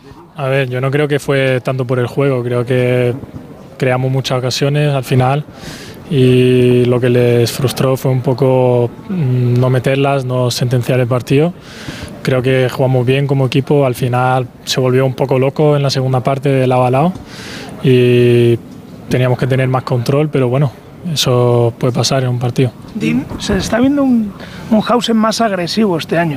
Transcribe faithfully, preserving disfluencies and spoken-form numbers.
A ver, yo no creo que fue tanto por el juego, creo que creamos muchas ocasiones al final y lo que les frustró fue un poco no meterlas, no sentenciar el partido. Creo que jugamos bien como equipo, al final se volvió un poco loco en la segunda parte de lado a lado y teníamos que tener más control, pero bueno, eso puede pasar en un partido. Dean, se está viendo un, un Hausen más agresivo este año.